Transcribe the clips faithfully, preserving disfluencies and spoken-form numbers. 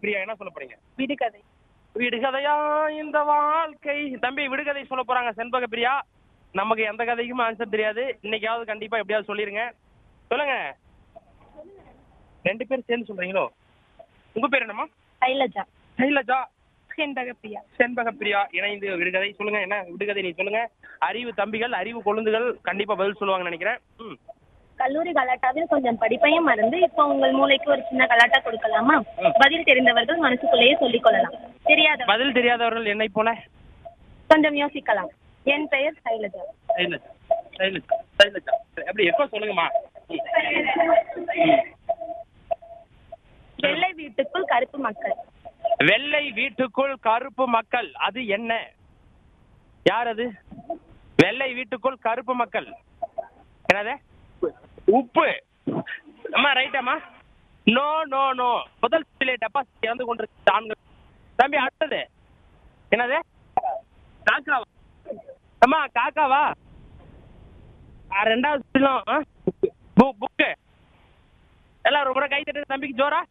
பிரியா என்ன சொல்ல போறீங்க? விடுகதை. விடுகதையா இந்த வாழ்க்கை. தம்பி விடுகதை சொல்ல போறாங்க செண்பக பிரியா. நமக்கு எந்த கதைக்கும் ஆன்சர் தெரியாது. இன்னைக்காவது கண்டிப்பா எப்படியாவது சொல்லிருங்க. சொல்லுங்க. ரெண்டு பேரும் சேர்ந்து சொல்றீங்களோ? உங்க பேர் என்னம்மா? சைலஜா. சைலஜா. செண்பக பிரியா. செண்பக பிரியா இணைந்து விடுகதை சொல்லுங்க. என்ன விடுகதை நீ சொல்லுங்க. அறிவு தம்பிகள் அறிவு கொழுந்துகள் கண்டிப்பா பதில் சொல்லுவாங்கன்னு நினைக்கிறேன். ம். கல்லூரி கலாட்டாவில் கொஞ்சம் படிப்பையும் மறந்து இப்போ உங்கள் மூளைக்கு ஒரு சின்ன கலாட்டா கொடுக்கலாமா? பதில் தெரிந்தவர்கள் மனசுக்குள்ளேயே சொல்லிக் கொள்ளலாம். தெரியாத பதில் தெரியாதவர்கள் என்னை போல கொஞ்சம் யோசிக்கலாம். என் பெயர் சைலஜா. சைலஜா. சைலஜா. சைலஜா. அப்படி எப்போ சொல்லுங்கம்மா. வெள்ளை வீட்டுக்குள் கருப்பு மக்கள். வெள்ளை வீட்டுக்குள் கருப்பு மக்கள் அது என்ன? யார் அது? வெள்ளை வீட்டுக்குள் கருப்பு மக்கள் என்னது? உப்பு. அம்மா ரைட்டாம்மா. நோ நோ நோ முதல் டெபாசிட் இறந்து கொண்டிருக்க ஆண்கள். தம்பி அடுத்தது என்னது? காக்காவா? அம்மா காக்காவா? ரெண்டாவது புக்கு. எல்லாம் ஒரு முறை கை தட்டு தம்பிக்கு ஜோரா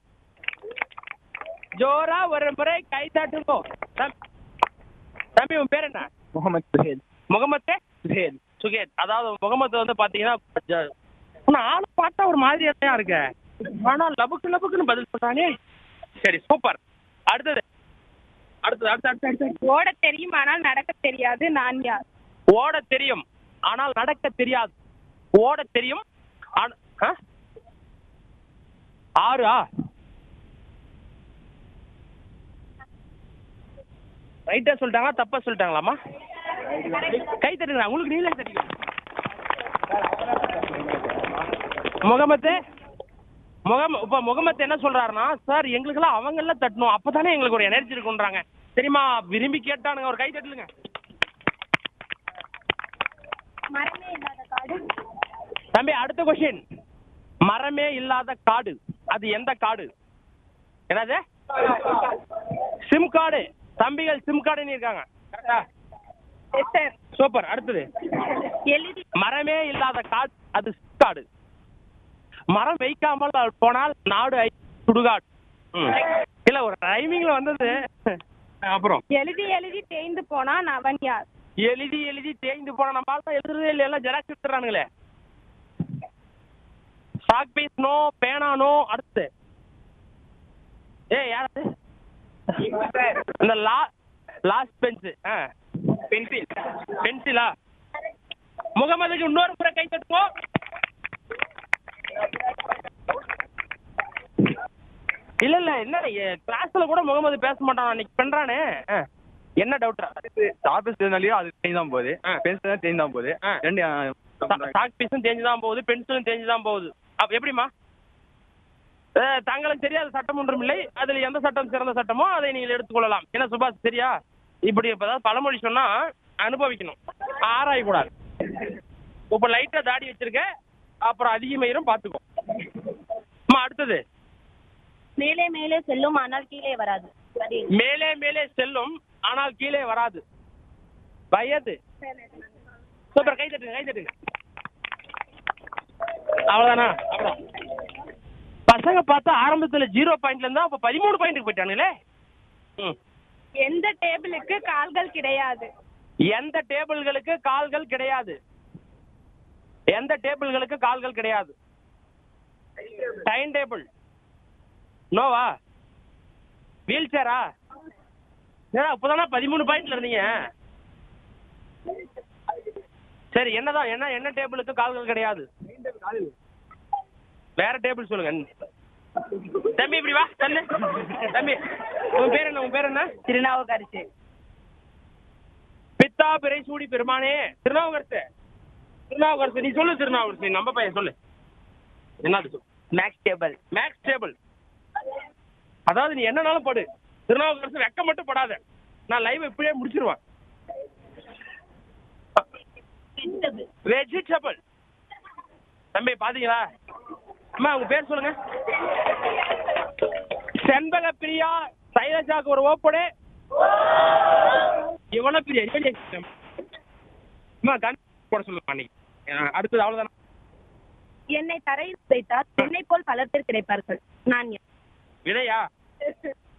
ஜோரா ஒரு முறை கை தட்டுங்கோ. தம்பி உன் பேர் என்ன? முகமது சுஹேல். முகமது சுஹேல். சுஹேல். அதாவது முகமது வந்து பாத்தீங்கன்னா ஆளு பார்த்தா ஒரு மாதிரியா இருக்க, ஆனா லபுக்கு லபுக்குன்னு பதில் சொல்றானே. சரி சூப்பர். அடுத்தது அடுத்தது அடுத்து அடுத்து அடுத்து ஓட தெரியும் ஆனால் நடக்க தெரியாது. நான் யார்? ஓட தெரியும் ஆனால் நடக்க தெரியாது. ஓட தெரியும். ஆறா? ரைட்டா சொல்லிட்டாங்களா தப்பா சொல்லிட்டாங்களாமா? கை தட்டுங்க. உங்களுக்கு நீங்களே தட்டிங்க. முகமது முகம் இப்ப முகமது என்ன சொல்றாருன்னா, சார் எங்களுக்கெல்லாம் அவங்கெல்லாம் தட்டணும் அப்பதானே எங்களுக்கு ஒரு எனர்ஜி இருக்குன்றாங்க. சரிம்மா விரும்பி கேட்டானுங்க. ஒரு கை தட்டுலுங்க. மரமே இல்லாத காடு. தம்பி அடுத்த கொஸ்டின். மரமே இல்லாத காடு அது எந்த காடு? என்னது? Sim card. தம்பிகள் சிம் கார்டுன்னு இருக்காங்க. சூப்பர். அடுத்தது மரமே இல்லாத காடு அது சிம் கார்டு. மரம் வைக்காமல் போனால் நாடு சுடுகாடு. இல்ல ஒரு ரைமிங்ல வந்தது. அப்புறம் எழுதி எழுதி தேய்ந்து போனா அவன் யார்? எழுதி எழுதி தேய்ந்து போனா நம்ம தான் எழுதுறதே இல்லை, எல்லாம் ஜெராக்ஸ் எடுத்துறானுங்களே. சாக் பீஸ் நோ, பேனா நோ. அடுத்து ஏ யாரு? இந்த லா லாஸ்ட் பென்ஸ் பென்சில். பென்சிலா? முகமதுக்கு இன்னொரு முறை கை தட்டுவோம். இல்ல இல்ல என்ன கிளாஸ்ல கூட முகமது பேச மாட்டான் அன்னைக்கு பண்றானே. என்ன டவுட்டா? டாபிஸ் தேய்ந்தாலையோ அது தேய்ந்து தான் போகுது, பென்சில் தான் தேய்ந்து தான் போகுது. ரெண்டு சாக் பீஸும் தேஞ்சு தான் போகுது, பென்சிலும் தேஞ்சு தான் போகுது. அப்ப எப்படிமா? தங்களுக்கு தெரியாத சட்டம் ஒன்றும் இல்லை. அதில் எந்த சட்டம் சிறந்த சட்டமோ அதை நீங்கள் எடுத்துக்கொள்ளலாம். என்ன சுபாஷ் சரியா? இப்படி இப்பதான் பழமொழி சொன்னா அனுபவிக்கணும், ஆராயக்கூடாது. இப்ப லைட்டா தாடி வச்சிருக்க, அப்புறம் அதிக மயிரும் பாத்துக்கோ. அடுத்தது மேலே மேலே செல்லும் ஆனால் கீழே வராது. மேலே மேலே செல்லும் ஆனால் கீழே வராது. வயது. சூப்பர். கை தட்டுங்க கை தட்டுங்க. அவ்வளவுதானா? அப்புறம் பசங்க பார்த்தா ஆரம்பத்துல ஜீரோ பாயிண்ட்ல இருந்தா அப்ப பதிமூணு பாயிண்ட்டுக்கு போயிட்டானுங்களே. எந்த டேபிளுக்கு கால்கள் கிடையாது? எந்த டேபிள்களுக்கு கால்கள் கிடையாது? எந்த டேபிள்களுக்கு கால்கள் கிடையாது? Time table. நோவா? வீல் சேரா? இப்பதானா பதிமூணு பாயிண்ட்ல இருந்தீங்க. சரி என்னதான் என்ன என்ன டேபிளுக்கு கால்கள் கிடையாது? வேற டேபிள் சொல்லுங்க. தம்பி இப்படி வா. தம்பி தம்பி உன் பேர் என்ன? உன் பேர் என்ன? திருநாவுக்கரசு. பித்தா பிறை சூடி பெருமானே. திருநாவுக்கரசு. திருநாவுக்கரசு நீ சொல்லு. திருநாவுக்கரசு நம்ம பையன் சொல்லு. என்னது? Maths table. Maths table. அதாவது நீ என்னன்னாலும் போடு. திருநாவுக்கரசு வெக்க மட்டும் போடாத. நான் லைவ் இப்படியே முடிச்சிருவேன். வெஜிடபிள். தம்பி பாத்தீங்களா? அம்மா உங்க பேர் சொல்லுங்க. செண்பக பிரியா. சைலஜாக்கு ஒரு ஓப்படு. இவன பிரியா போட சொல்லுமா நீ. அடுத்தது அவ்வளவுதானா? என்னை தரையில் வைத்தால் என்னை போல் பலர் பேர் கிடைப்பார்கள். நான் விதையா?